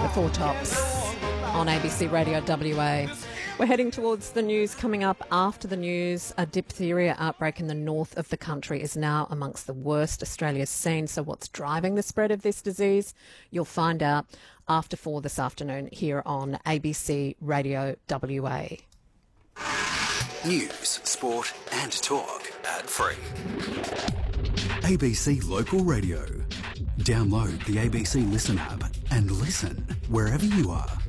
The Four Tops on ABC Radio WA. We're heading towards the news. Coming up after the news, a diphtheria outbreak in the north of the country is now amongst the worst Australia's seen. So what's driving the spread of this disease? You'll find out after 4 this afternoon here on ABC Radio WA. News, sport and talk ad-free. ABC Local Radio. Download the ABC Listen app and listen wherever you are.